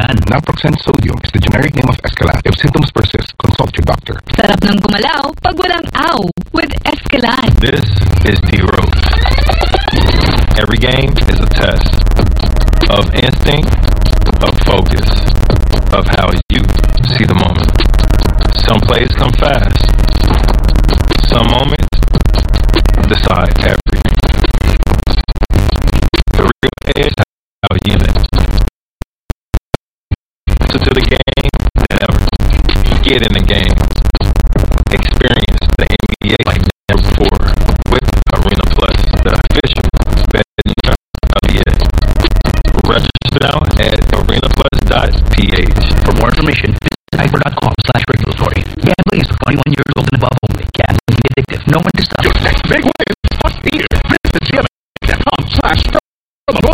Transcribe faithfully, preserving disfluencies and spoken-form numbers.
yan. Naproxen sodium is the generic name of Escalante. If symptoms persist, consult your doctor. Sarap ng gumalaw pag walang aw with Escalante. This is D-Rose. Every game is a test of instinct, of focus, of how you see the moment. Some plays come fast. Some moments decide everything. The real edge is how you live. So to the game than ever. Get in the game. Experience the N B A like never before with Arena Plus, the official betting of the N B A. Register now at arena plus dot p h. For more information, visit hyper dot com slash regulatory. Gambling is for twenty-one years old and above only. Gambling can be addictive. No one to stop. Your next big win is here. Visit G M dot com slash